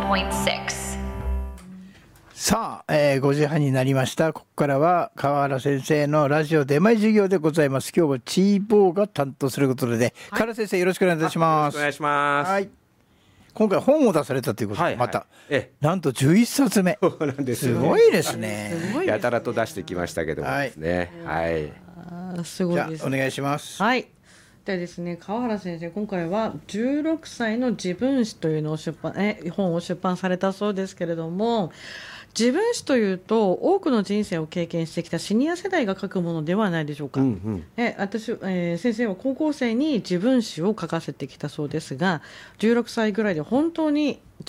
87.6。 さあ、5時半になりました。ここからは川原先生のラジオ出前授業でございます。今日はチーボーが担当することで、川原先生よろしくお願いいたします。 よろしくお願いします。 はい。今回本を出されたということで、また、なんと11冊目。 そうなんですよ。 すごいですね。 やたらと出してきましたけどもですね。はい。 すごいです。 じゃあお願いします。 はい。でですね、川原先生、今回は16歳の自分史というのを本を出版されたそうですけれども、自分史というと多くの人生を経験してきたシニア世代が書くものではないでしょうか。先生は高校生に自分史を書かせてきたそうですが、16歳ぐらいで本当に